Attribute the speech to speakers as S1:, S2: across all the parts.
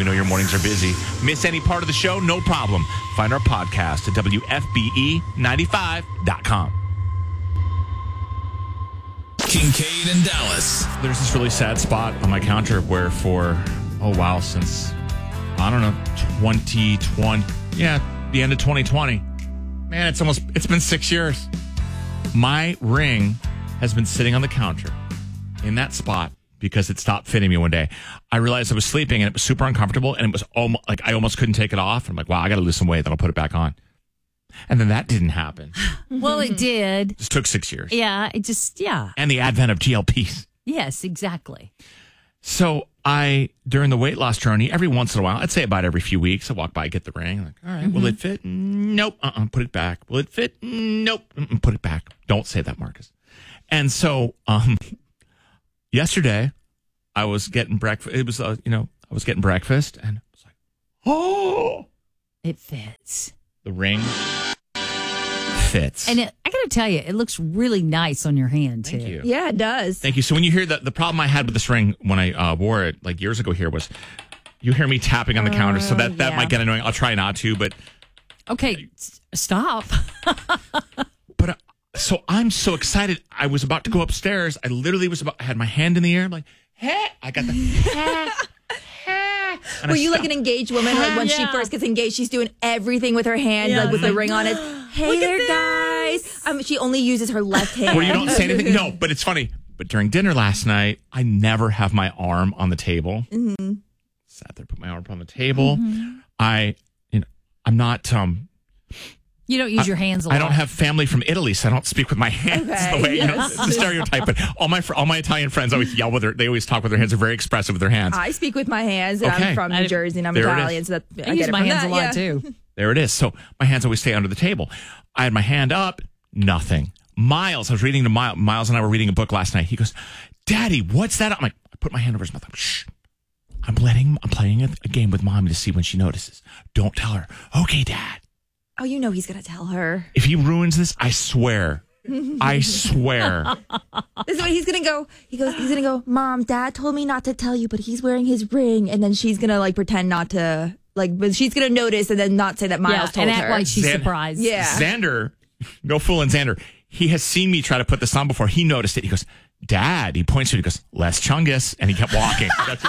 S1: We know your mornings are busy. Miss any part of the show? No problem. Find our podcast at WFBE95.com.
S2: Kincaid and Dallas.
S1: There's this really sad spot on my counter where since, 2020. Yeah, the end of 2020. Man, it's been 6 years. My ring has been sitting on the counter in that spot because it stopped fitting me one day. I realized I was sleeping and it was super uncomfortable and it was almost like I almost couldn't take it off. I'm like, wow, I got to lose some weight, then I'll put it back on. And then that didn't happen.
S3: Well, it did.
S1: Just took 6 years.
S3: Yeah,
S1: And the advent of GLPs.
S3: Yes, exactly.
S1: So during the weight loss journey, every once in a while, I'd say about every few weeks, I walk by, get the ring. I'm like, all right, will it fit? Nope. Put it back. Will it fit? Nope. Put it back. Don't say that, Marcus. And so, yesterday I was getting breakfast. It was, I was getting breakfast and I was like, oh,
S3: it fits.
S1: The ring fits.
S3: And I got to tell you, it looks really nice on your hand, too.
S1: Thank you.
S4: Yeah, it does.
S1: Thank you. So when you hear the problem I had with this ring when I wore it like years ago here was you hear me tapping on the counter. So that might get annoying. I'll try not to, but.
S3: Okay, stop.
S1: But so I'm so excited. I was about to go upstairs. I literally I had my hand in the air. I'm like, hey, I got the.
S4: Were you like an engaged woman? Like when she first gets engaged, she's doing everything with her hand, like with the ring on it. Hey there, guys. She only uses her left hand.
S1: Well, you don't say anything. No, but it's funny. But during dinner last night, I never have my arm on the table. Mm-hmm. Sat there, put my arm on the table. Mm-hmm. I'm not.
S3: You don't use your hands a lot.
S1: I don't have family from Italy, so I don't speak with my hands the way, it's a stereotype. But all my Italian friends always yell they always talk with their hands. They're very expressive with their hands.
S4: I speak with my hands. And I'm from New Jersey and I'm Italian, so
S3: I use my hands a lot too.
S1: There it is. So my hands always stay under the table. I had my hand up, nothing. Miles, I was reading to Miles. Miles and I were reading a book last night. He goes, Daddy, what's that? I'm like, I put my hand over his mouth. I'm, shh. I'm playing a game with Mommy to see when she notices. Don't tell her. Okay, Dad.
S4: Oh, you know he's going to tell her.
S1: If he ruins this, I swear. I swear.
S4: This is what he's going to go. He's going to go, Mom, Dad told me not to tell you, but he's wearing his ring. And then she's going to like pretend not to, but she's going to notice and then not say that Miles told her.
S3: And act like she's surprised.
S4: Yeah.
S1: Xander, no fooling Xander. He has seen me try to put this on before. He noticed it. He goes, Dad. He points to it. He goes, less chungus. And he kept walking.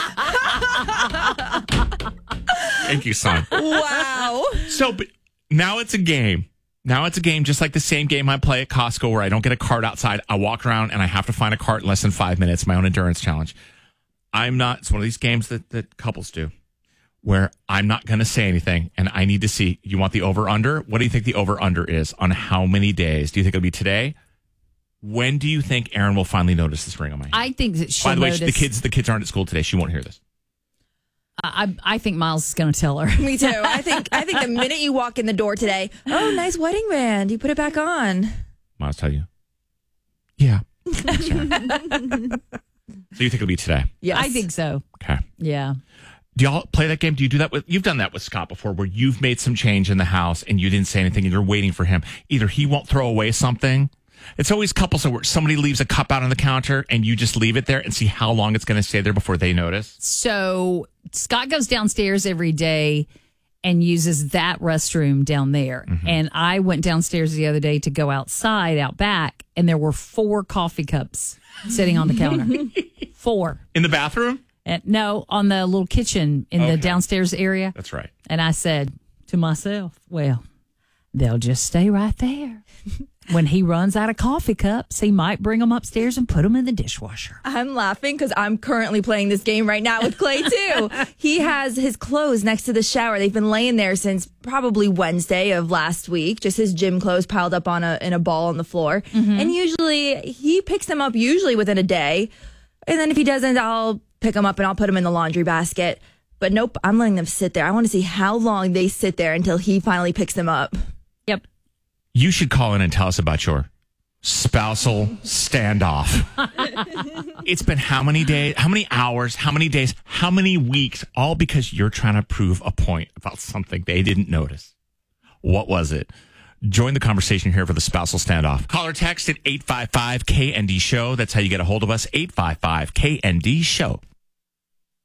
S1: Thank you, son.
S4: Wow.
S1: So, but now it's a game. Now it's a game just like the same game I play at Costco where I don't get a cart outside. I walk around and I have to find a cart in less than 5 minutes. My own endurance challenge. It's one of these games that couples do where I'm not going to say anything and I need to see. You want the over-under? What do you think the over-under is on how many days? Do you think it'll be today? When do you think Erin will finally notice this ring on my hand?
S3: I think that she'll
S1: By the way,
S3: notice.
S1: the kids aren't at school today. She won't hear this.
S3: I think Miles is going to tell her.
S4: Me too. I think the minute you walk in the door today, oh, nice wedding band. You put it back on.
S1: Miles tell you. Yeah. Sure. So you think it'll be today?
S4: Yes.
S3: I think so.
S1: Okay.
S3: Yeah.
S1: Do y'all play that game? Do you do that you've done that with Scott before where you've made some change in the house and you didn't say anything and you're waiting for him. Either he won't throw away something. It's always couples where somebody leaves a cup out on the counter and you just leave it there and see how long it's going to stay there before they notice.
S3: So Scott goes downstairs every day and uses that restroom down there. Mm-hmm. And I went downstairs the other day to go outside, out back, and there were 4 coffee cups sitting on the counter. 4.
S1: In the bathroom?
S3: No, on the little kitchen in the downstairs area.
S1: That's right.
S3: And I said to myself, well, they'll just stay right there. When he runs out of coffee cups, he might bring them upstairs and put them in the dishwasher.
S4: I'm laughing because I'm currently playing this game right now with Clay, too. He has his clothes next to the shower. They've been laying there since probably Wednesday of last week, just his gym clothes piled up in a ball on the floor. Mm-hmm. And usually he picks them up within a day. And then if he doesn't, I'll pick them up and I'll put them in the laundry basket. But nope, I'm letting them sit there. I want to see how long they sit there until he finally picks them up.
S3: Yep.
S1: You should call in and tell us about your spousal standoff. It's been how many days, how many hours, how many days, how many weeks, all because you're trying to prove a point about something they didn't notice. What was it? Join the conversation here for the spousal standoff. Call or text at 855-KND-SHOW. That's how you get a hold of us, 855-KND-SHOW.